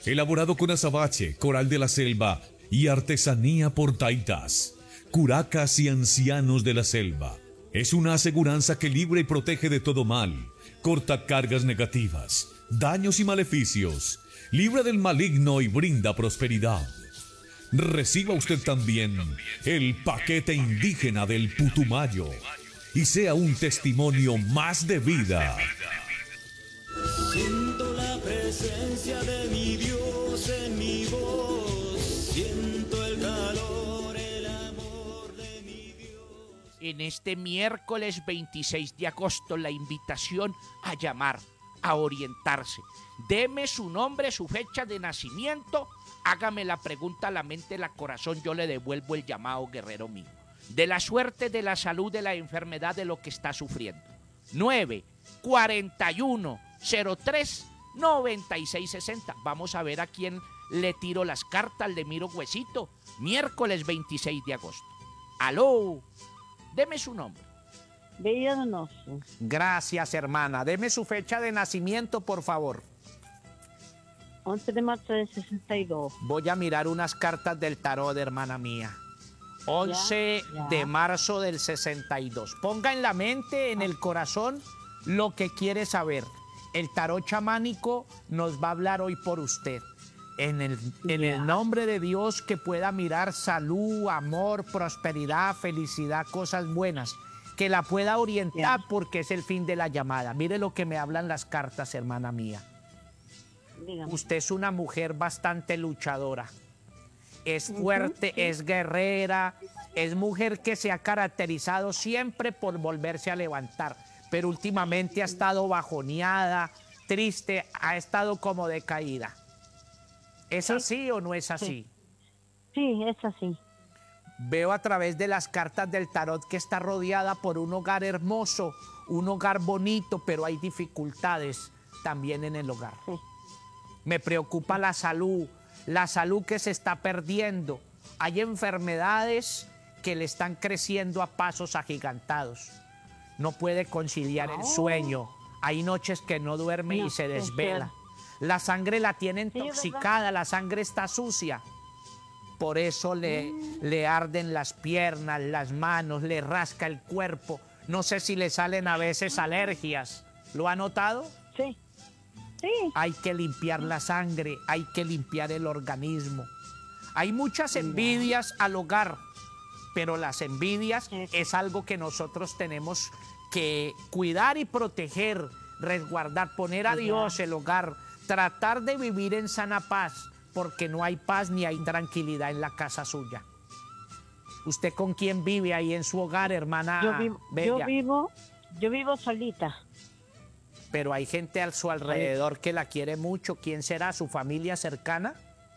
elaborado con azabache, coral de la selva y artesanía por taitas, curacas y ancianos de la selva. Es una aseguranza que libra y protege de todo mal, corta cargas negativas, daños y maleficios, libra del maligno y brinda prosperidad. Reciba usted también el paquete indígena del Putumayo y sea un testimonio más de vida. Siento la presencia de mi Dios en mi voz, siento el calor, el amor de mi Dios. En este miércoles 26 de agosto la invitación a llamar, a orientarse. Deme su nombre, su fecha de nacimiento, hágame la pregunta a la mente, la corazón, yo le devuelvo el llamado, guerrero mío. De la suerte, de la salud, de la enfermedad, de lo que está sufriendo. 941039660. Vamos a ver a quién le tiro las cartas, le miro huesito. Miércoles 26 de agosto. Aló, deme su nombre. Bella Donoso. Gracias, hermana. Deme su fecha de nacimiento, por favor. 11 de marzo del 62. Voy a mirar unas cartas del tarot, hermana mía. 11 Ya. de marzo del 62. Ponga en la mente, en el corazón, lo que quiere saber. El tarot chamánico nos va a hablar hoy por usted. En el nombre de Dios, que pueda mirar salud, amor, prosperidad, felicidad, cosas buenas. Que la pueda orientar porque es el fin de la llamada. Mire lo que me hablan las cartas, hermana mía. Dígame. Usted es una mujer bastante luchadora. Es fuerte, sí. Es guerrera, es mujer que se ha caracterizado siempre por volverse a levantar, pero últimamente ha estado bajoneada, triste, ha estado como decaída. ¿Es así o no es así? Sí, es así. Veo a través de las cartas del tarot que está rodeada por un hogar hermoso, un hogar bonito, pero hay dificultades también en el hogar. Sí. Me preocupa la salud que se está perdiendo. Hay enfermedades que le están creciendo a pasos agigantados. No puede conciliar el sueño. Hay noches que no duerme y se desvela. La sangre la tiene intoxicada, la sangre está sucia. Por eso le arden las piernas, las manos, le rasca el cuerpo. No sé si le salen a veces alergias. ¿Lo ha notado? Sí. Sí. Hay que limpiar la sangre, hay que limpiar el organismo. Hay muchas envidias al hogar, pero las envidias es algo que nosotros tenemos que cuidar y proteger, resguardar, poner a Dios el hogar, tratar de vivir en sana paz, porque no hay paz ni hay tranquilidad en la casa suya. ¿Usted con quién vive ahí en su hogar, hermana Bella? Yo vivo solita. Pero hay gente a su alrededor que la quiere mucho. ¿Quién será? ¿Su familia cercana?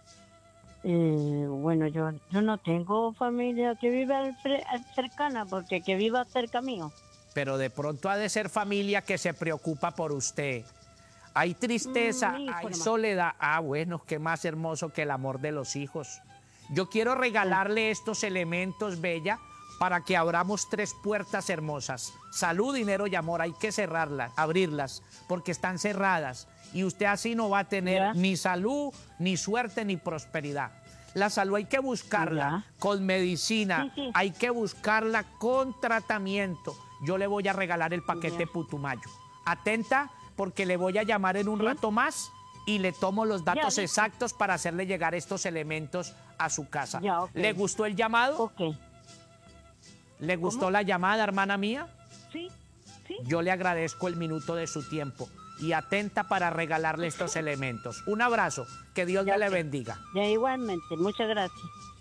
Bueno, yo no tengo familia que viva cercana, porque que viva cerca mío. Pero de pronto ha de ser familia que se preocupa por usted. Hay tristeza, hay soledad. Ah, bueno, qué más hermoso que el amor de los hijos. Yo quiero regalarle estos elementos, Bella, para que abramos 3 puertas hermosas. Salud, dinero y amor. Hay que cerrarlas, abrirlas, porque están cerradas. Y usted así no va a tener ni salud, ni suerte, ni prosperidad. La salud hay que buscarla con medicina, hay que buscarla con tratamiento. Yo le voy a regalar el paquete Putumayo. Atenta, porque le voy a llamar en un rato más y le tomo los datos exactos para hacerle llegar estos elementos a su casa. ¿Le gustó el llamado? Ok. ¿Le gustó la llamada, hermana mía? Sí, sí. Yo le agradezco el minuto de su tiempo y atenta para regalarle estos elementos. Un abrazo, que Dios le bendiga. Ya igualmente, muchas gracias.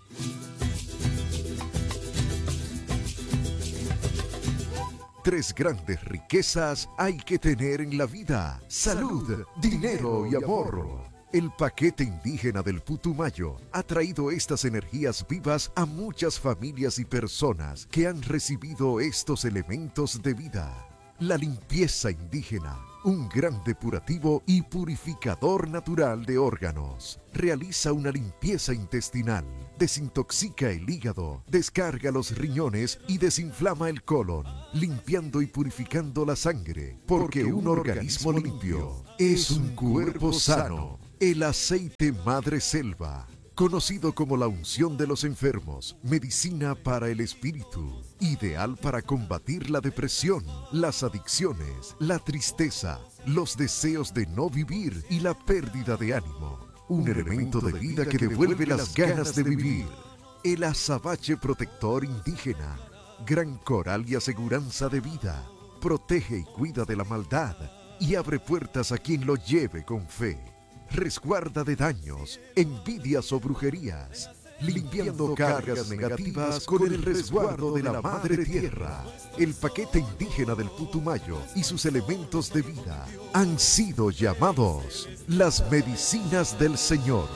Tres grandes riquezas hay que tener en la vida: salud, dinero y amor. El paquete indígena del Putumayo ha traído estas energías vivas a muchas familias y personas que han recibido estos elementos de vida. La limpieza indígena, un gran depurativo y purificador natural de órganos. Realiza una limpieza intestinal, desintoxica el hígado, descarga los riñones y desinflama el colon, limpiando y purificando la sangre, porque un organismo limpio es un cuerpo sano. El aceite Madre Selva, conocido como la unción de los enfermos, medicina para el espíritu, ideal para combatir la depresión, las adicciones, la tristeza, los deseos de no vivir y la pérdida de ánimo. Un elemento de vida que devuelve las ganas de vivir. El azabache protector indígena, gran coral y aseguranza de vida. Protege y cuida de la maldad y abre puertas a quien lo lleve con fe. Resguarda de daños, envidias o brujerías, limpiando cargas negativas con el resguardo de la Madre Tierra. El paquete indígena del Putumayo y sus elementos de vida han sido llamados las medicinas del Señor.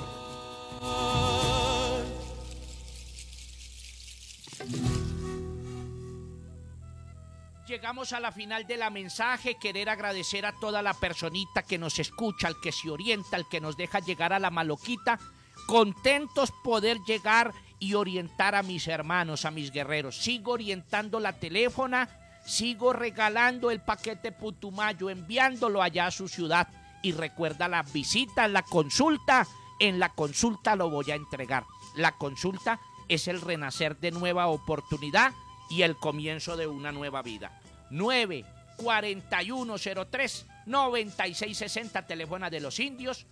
Llegamos a la final de la mensaje, querer agradecer a toda la personita que nos escucha, al que se orienta, al que nos deja llegar a la maloquita, contentos poder llegar y orientar a mis hermanos, a mis guerreros. Sigo orientando la teléfona, sigo regalando el paquete Putumayo, enviándolo allá a su ciudad. Y recuerda las visitas, la consulta, en la consulta lo voy a entregar. La consulta es el renacer de nueva oportunidad y el comienzo de una nueva vida. 94103-9660, teléfono de los indios,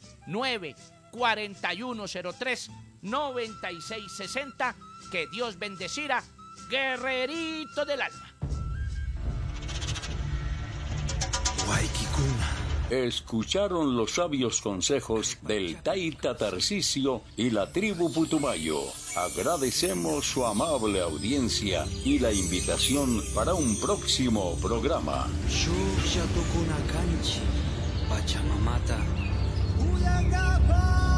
94103-9660. Que Dios bendecirá, guerrerito del alma. Escucharon los sabios consejos del Taita Tarcisio y la tribu Putumayo. Agradecemos su amable audiencia y la invitación para un próximo programa. Pachamamata.